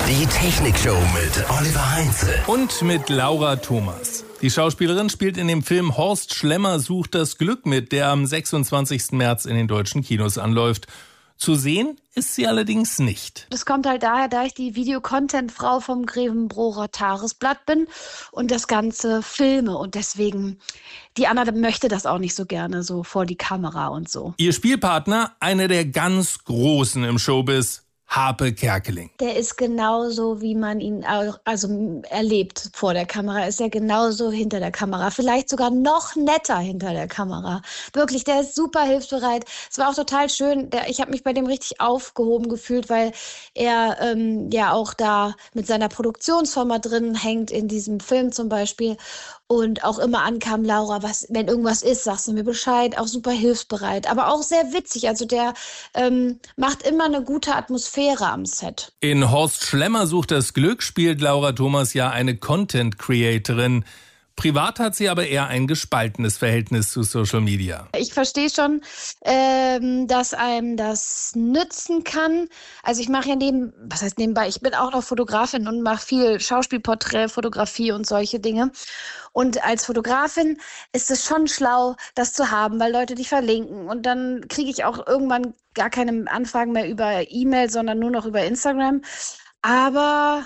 Die Technikshow mit Oliver Heinze. Und mit Laura Thomas. Die Schauspielerin spielt in dem Film Horst Schlemmer sucht das Glück mit, der am 26. März in den deutschen Kinos anläuft. Zu sehen ist sie allerdings nicht. Das kommt halt daher, da ich die Videocontent-Frau vom Grevenbrocher Tagesblatt bin und das Ganze filme. Und deswegen, die Anna möchte das auch nicht so gerne, so vor die Kamera und so. Ihr Spielpartner, einer der ganz Großen im Showbiz, Harpe Kerkeling. Der ist genauso, wie man ihn auch, erlebt vor der Kamera, ist er genauso hinter der Kamera. Vielleicht sogar noch netter hinter der Kamera. Wirklich, der ist super hilfsbereit. Es war auch total schön. Ich habe mich bei dem richtig aufgehoben gefühlt, weil er ja auch da mit seiner Produktionsfirma drin hängt, in diesem Film zum Beispiel. Und auch immer ankam, Laura, wenn irgendwas ist, sagst du mir Bescheid. Auch super hilfsbereit, aber auch sehr witzig. Also der macht immer eine gute Atmosphäre am Set. In Horst Schlemmer sucht das Glück spielt Laura Thomas ja eine Content-Creatorin. Privat hat sie aber eher ein gespaltenes Verhältnis zu Social Media. Ich verstehe schon, dass einem das nützen kann. Also ich mache ja nebenbei, ich bin auch noch Fotografin und mache viel Schauspielporträtfotografie und solche Dinge. Und als Fotografin ist es schon schlau, das zu haben, weil Leute dich verlinken. Und dann kriege ich auch irgendwann gar keine Anfragen mehr über E-Mail, sondern nur noch über Instagram. Aber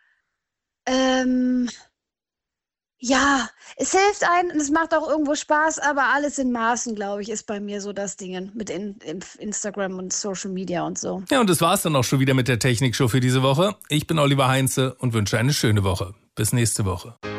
ja, es hilft einem und es macht auch irgendwo Spaß, aber alles in Maßen, glaube ich, ist bei mir so das Ding mit Instagram und Social Media und so. Ja, und das war's dann auch schon wieder mit der Technikshow für diese Woche. Ich bin Oliver Heinze und wünsche eine schöne Woche. Bis nächste Woche.